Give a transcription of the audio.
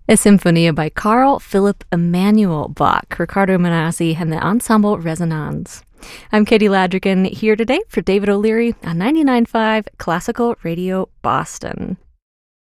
A Sinfonia by Carl Philipp Emanuel Bach, Riccardo Manassi, and the Ensemble Resonance. I'm Katie Ladrigan, here today for David O'Leary on 99.5 Classical Radio Boston.